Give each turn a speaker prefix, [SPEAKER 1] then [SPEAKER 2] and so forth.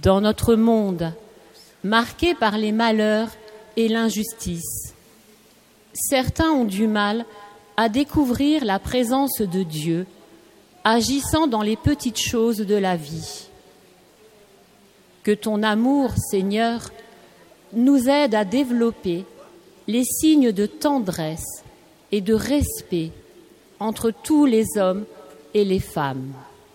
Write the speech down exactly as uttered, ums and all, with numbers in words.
[SPEAKER 1] Dans notre monde, marqué par les malheurs et l'injustice, certains ont du mal à découvrir la présence de Dieu, agissant dans les petites choses de la vie. Que ton amour, Seigneur, nous aide à développer les signes de tendresse et de respect entre tous les hommes et les femmes.